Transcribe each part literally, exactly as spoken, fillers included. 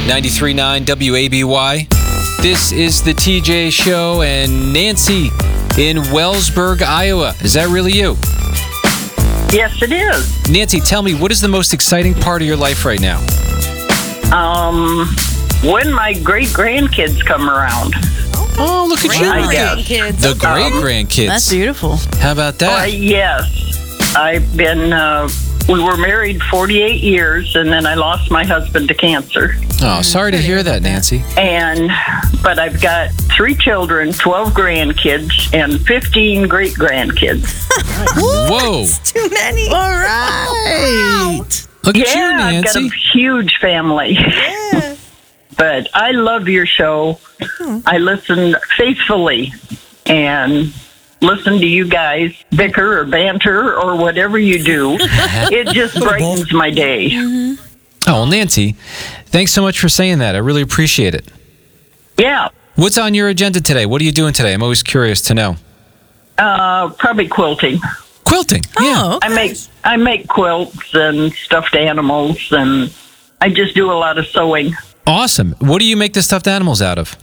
ninety-three point nine W A B Y. This is the T J Show, and Nancy in Wellsburg, Iowa. Is that really you? Yes, it is. Nancy, tell me, what is the most exciting part of your life right now? Um, when my great-grandkids come around. Oh, look at you. I guess. Grandkids. The great-grandkids. That's beautiful. How about that? Uh, yes. I've been, uh, we were married forty-eight years, and then I lost my husband to cancer. Oh, sorry to hear that, Nancy. And, but I've got three children, twelve grandkids, and fifteen great-grandkids. Whoa. Too many. All right. Look at Yeah, you, I've got Nancy. a huge family. Yeah. But I love your show. I listen faithfully and listen to you guys bicker or banter or whatever you do. It just brightens my day. Oh, well, Nancy, thanks so much for saying that. I really appreciate it. Yeah, What's on your agenda today? What are you doing today? I'm always curious to know. uh, probably quilting. Quilting. Yeah. Oh, okay. I make I make quilts and stuffed animals, and I just do a lot of sewing. Awesome. What do you make the stuffed animals out of?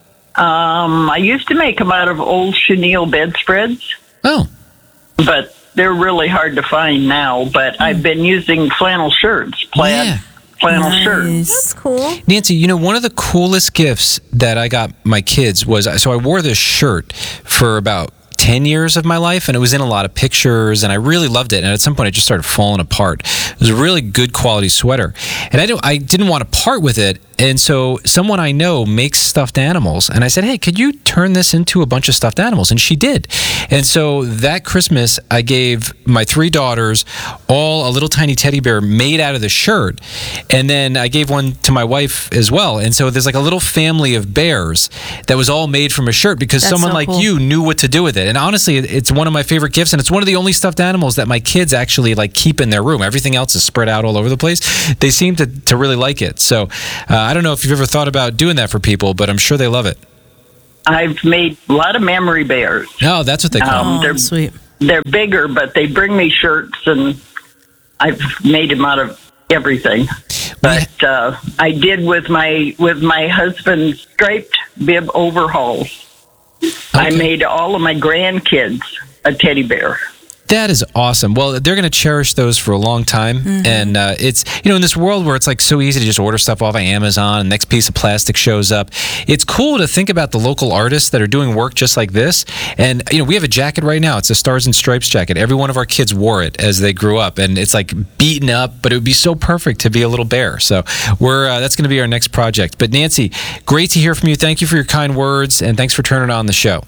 Um, I used to make them out of old chenille bedspreads, Oh, but they're really hard to find now. But I've been using flannel shirts, plaid Yeah. flannel shirts. That's cool. Nancy, you know, one of the coolest gifts that I got my kids was, so I wore this shirt for about ten years of my life, and it was in a lot of pictures, and I really loved it. And at some point, it just started falling apart. It was a really good quality sweater, and I don't, I didn't want to part with it. And so someone I know makes stuffed animals, and I said, hey, could you turn this into a bunch of stuffed animals? And she did. And so that Christmas, I gave my three daughters all a little tiny teddy bear made out of the shirt, and then I gave one to my wife as well. And so there's like a little family of bears that was all made from a shirt because That's someone so like cool. you knew what to do with it. And honestly, it's one of my favorite gifts, and it's one of the only stuffed animals that my kids actually like keep in their room. Everything else is spread out all over the place. They seem to, to really like it. So uh, I don't know if you've ever thought about doing that for people, but I'm sure they love it. I've made a lot of memory bears. Oh, that's what they call them. Um, Oh, they're sweet. they're bigger, but they bring me shirts, and I've made them out of everything. But uh, I did with my with my husband's striped bib overalls. I Okay. made all of my grandkids a teddy bear. That is awesome. Well, they're going to cherish those for a long time. Mm-hmm. And uh, it's, you know, in this world where it's like so easy to just order stuff off of Amazon and the next piece of plastic shows up, it's cool to think about the local artists that are doing work just like this. And, you know, we have a jacket right now. It's a Stars and Stripes jacket. Every one of our kids wore it as they grew up. And it's like beaten up, but it would be so perfect to be a little bear. So we're uh, that's going to be our next project. But Nancy, great to hear from you. Thank you for your kind words. And thanks for turning on the show.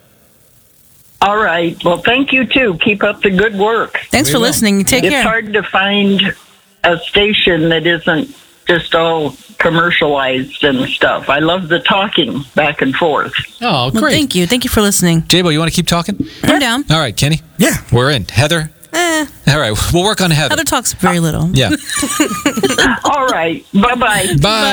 All right. Well, thank you, too. Keep up the good work. Thanks We for will. listening. Take It's care. hard to find a station that isn't just all commercialized and stuff. I love the talking back and forth. Oh, Well, great. thank you. Thank you for listening. J-Bo, you want to keep talking? I'm down. All right, Kenny? Yeah. We're in. Heather? Eh, All right, we'll work on Heather. Heather talks very little. Yeah. All right. Bye-bye. Bye.